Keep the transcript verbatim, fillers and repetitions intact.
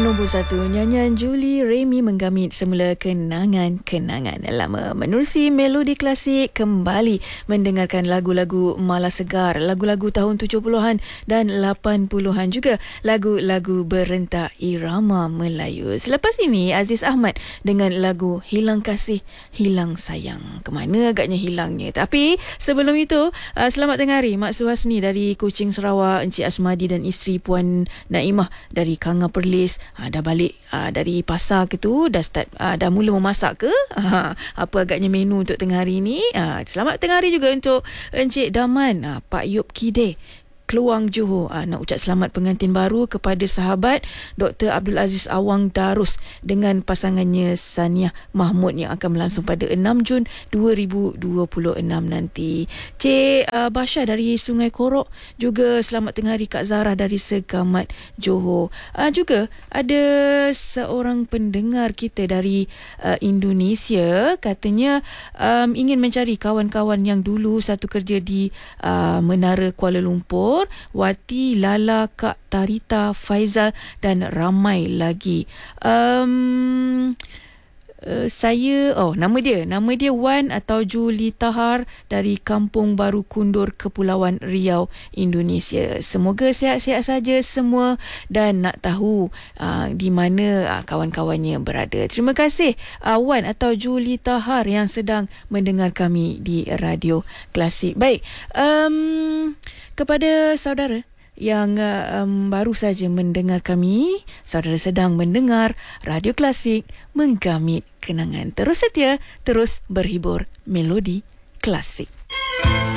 Nombor satu, nyanyian Julie Remy menggamit semula kenangan-kenangan. Lama menerusi melodi klasik, kembali mendengarkan lagu-lagu malas segar, lagu-lagu tahun tujuh puluhan dan lapan puluhan, juga lagu-lagu berentak irama Melayu. Selepas ini, Aziz Ahmad dengan lagu Hilang Kasih, Hilang Sayang. Kemana agaknya hilangnya? Tapi sebelum itu, selamat tengah hari Mak Suhasni dari Kuching, Sarawak, Encik Asmadi dan isteri Puan Naimah dari Kanga Perlis. Ha, dah balik ha, dari pasar ke tu, dah start, ha, dah mula memasak ke? Ha, apa agaknya menu untuk tengah hari ni? Ha, selamat tengah hari juga untuk Encik Daman, ha, Pak Yop Kide, Keluang Johor. Ha, nak ucap selamat pengantin baru kepada sahabat Doktor Abdul Aziz Awang Darus dengan pasangannya Saniah Mahmud yang akan berlangsung pada enam Jun dua ribu dua puluh enam nanti. Cik uh, Basha dari Sungai Korok juga selamat tengah hari. Kak Zara dari Segamat Johor. Uh, juga ada seorang pendengar kita dari uh, Indonesia, katanya um, ingin mencari kawan-kawan yang dulu satu kerja di uh, Menara Kuala Lumpur. Wati, Lala, Kak Tarita, Faizal dan ramai lagi. Um, uh, saya, oh nama dia, nama dia Wan atau Julie Tahar dari Kampung Baru Kundur, Kepulauan Riau, Indonesia. Semoga sihat-sihat saja semua dan nak tahu uh, di mana uh, kawan-kawannya berada. Terima kasih uh, Wan atau Julie Tahar yang sedang mendengar kami di Radio Klasik. Baik, um, kepada saudara yang uh, um, baru saja mendengar kami, saudara sedang mendengar Radio Klasik menggamit kenangan. Terus setia, terus berhibur melodi klasik.